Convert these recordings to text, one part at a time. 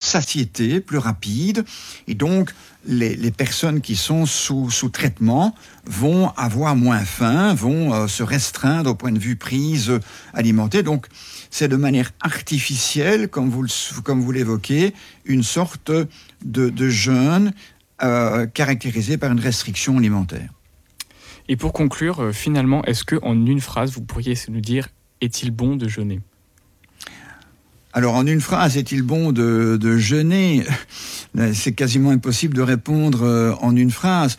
satiété plus rapide. Et donc, les personnes qui sont sous traitement vont avoir moins faim, vont se restreindre au point de vue prise alimentaire. Donc, c'est de manière artificielle, comme vous l'évoquez, une sorte de jeûne caractérisé par une restriction alimentaire. Et pour conclure, finalement, est-ce qu'en une phrase, vous pourriez nous dire, est-il bon de jeûner ? Alors, en une phrase, est-il bon de jeûner ? C'est quasiment impossible de répondre en une phrase.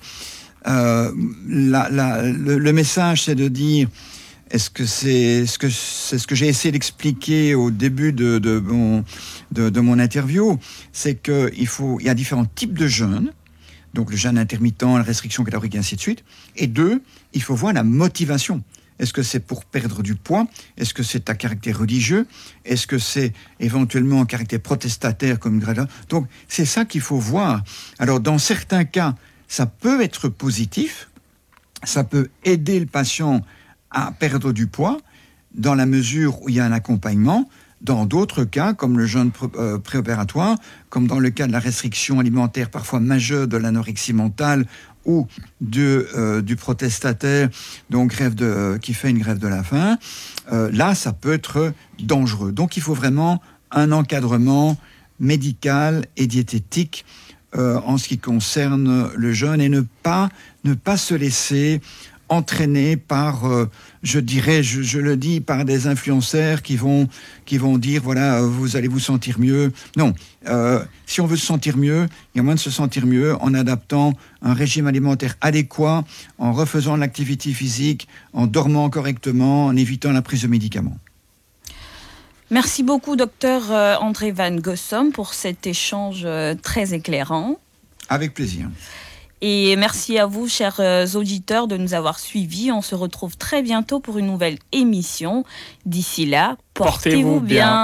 Le message, c'est de dire, est-ce que c'est ce que j'ai essayé d'expliquer au début de mon interview, c'est qu'il y a différents types de jeûnes. Donc le jeûne intermittent, la restriction calorique et ainsi de suite. Et 2, il faut voir la motivation. Est-ce que c'est pour perdre du poids ? Est-ce que c'est à caractère religieux ? Est-ce que c'est éventuellement un caractère protestataire comme une... Donc c'est ça qu'il faut voir. Alors dans certains cas, ça peut être positif. Ça peut aider le patient à perdre du poids dans la mesure où il y a un accompagnement. Dans d'autres cas, comme le jeûne préopératoire, comme dans le cas de la restriction alimentaire parfois majeure de l'anorexie mentale ou du protestataire donc qui fait une grève de la faim, là, ça peut être dangereux. Donc, il faut vraiment un encadrement médical et diététique en ce qui concerne le jeûne et ne pas se laisser entraîné par, je le dis, par des influenceurs qui vont dire, voilà, vous allez vous sentir mieux. Non, si on veut se sentir mieux, il y a moyen de se sentir mieux en adaptant un régime alimentaire adéquat, en refaisant l'activité physique, en dormant correctement, en évitant la prise de médicaments. Merci beaucoup, docteur André Van Gossom, pour cet échange très éclairant. Avec plaisir. Et merci à vous, chers auditeurs, de nous avoir suivis. On se retrouve très bientôt pour une nouvelle émission. D'ici là, portez-vous bien.